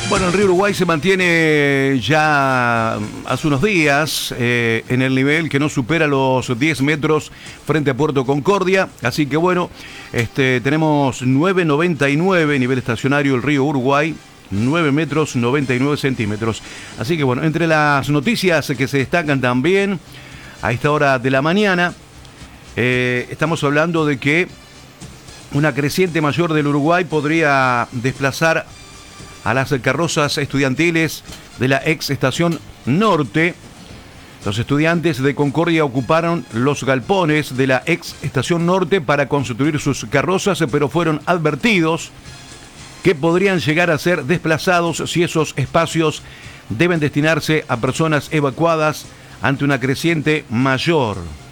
Bueno, el río Uruguay se mantiene ya hace unos días en el nivel que no supera los 10 metros frente a Puerto Concordia. Así que bueno, tenemos 9,99 nivel estacionario el río Uruguay, 9 metros 99 centímetros. Así que bueno, entre las noticias que se destacan también a esta hora de la mañana, estamos hablando de que una creciente mayor del Uruguay podría desplazar a las carrozas estudiantiles de la ex estación norte. Los estudiantes de Concordia ocuparon los galpones de la ex estación norte para construir sus carrozas, pero fueron advertidos que podrían llegar a ser desplazados si esos espacios deben destinarse a personas evacuadas ante una creciente mayor.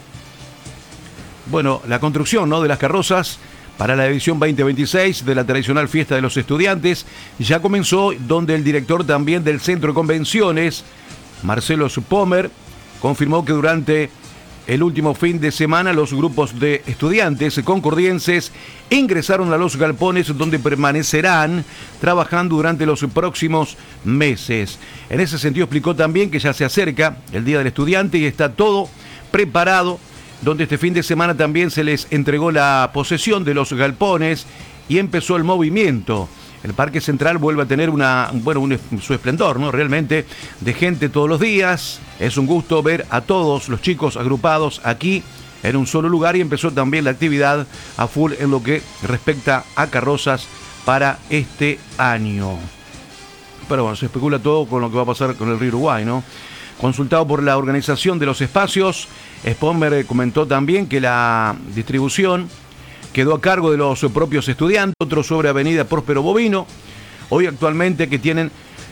Bueno, la construcción, ¿no?, de las carrozas para la edición 2026 de la tradicional fiesta de los estudiantes ya comenzó, donde el director también del Centro de Convenciones, Marcelo Pomer, confirmó que durante el último fin de semana los grupos de estudiantes concordienses ingresaron a los galpones donde permanecerán trabajando durante los próximos meses. En ese sentido explicó también que ya se acerca el Día del Estudiante y está todo preparado, donde este fin de semana también se les entregó la posesión de los galpones y empezó el movimiento. El Parque Central vuelve a tener su esplendor, ¿no?, realmente, de gente todos los días. Es un gusto ver a todos los chicos agrupados aquí en un solo lugar, y empezó también la actividad a full en lo que respecta a carrozas para este año. Pero bueno, se especula todo con lo que va a pasar con el río Uruguay, ¿no? Consultado por la organización de los espacios, Spomer comentó también que la distribución quedó a cargo de los propios estudiantes, otros sobre Avenida Próspero Bovino, hoy actualmente que tienen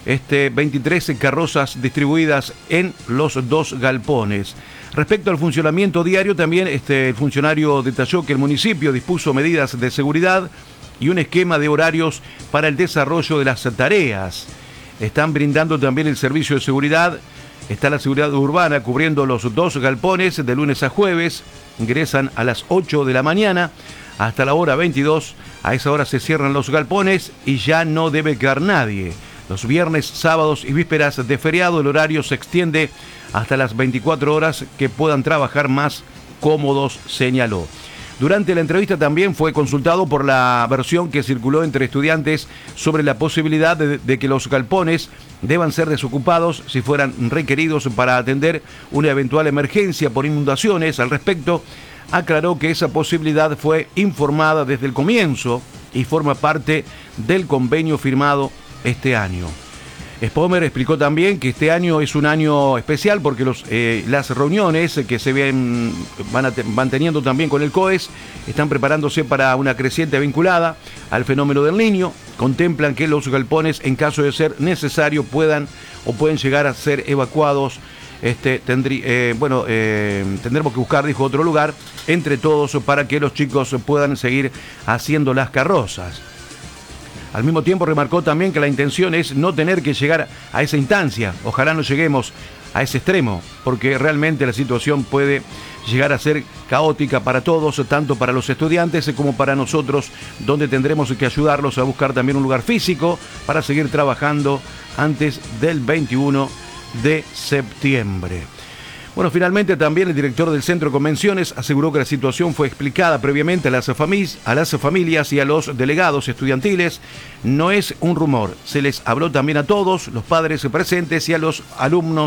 23 carrozas distribuidas en los dos galpones. Respecto al funcionamiento diario, también el funcionario detalló que el municipio dispuso medidas de seguridad y un esquema de horarios para el desarrollo de las tareas. Están brindando también el servicio de seguridad. Está la seguridad urbana cubriendo los dos galpones de lunes a jueves. Ingresan a las 8 de la mañana hasta la hora 22. A esa hora se cierran los galpones y ya no debe quedar nadie. Los viernes, sábados y vísperas de feriado el horario se extiende hasta las 24 horas, que puedan trabajar más cómodos, señaló. Durante la entrevista también fue consultado por la versión que circuló entre estudiantes sobre la posibilidad de que los galpones deban ser desocupados si fueran requeridos para atender una eventual emergencia por inundaciones. Al respecto, aclaró que esa posibilidad fue informada desde el comienzo y forma parte del convenio firmado este año. Spomer explicó también que este año es un año especial porque las reuniones que se van teniendo también con el COES están preparándose para una creciente vinculada al fenómeno del Niño. Contemplan que los galpones, en caso de ser necesario, pueden llegar a ser evacuados. Tendremos que buscar, dijo, otro lugar entre todos para que los chicos puedan seguir haciendo las carrozas. Al mismo tiempo remarcó también que la intención es no tener que llegar a esa instancia. Ojalá no lleguemos a ese extremo, porque realmente la situación puede llegar a ser caótica para todos, tanto para los estudiantes como para nosotros, donde tendremos que ayudarlos a buscar también un lugar físico para seguir trabajando antes del 21 de septiembre. Bueno, finalmente también el director del Centro de Convenciones aseguró que la situación fue explicada previamente a las familias y a los delegados estudiantiles. No es un rumor, se les habló también a todos los padres presentes y a los alumnos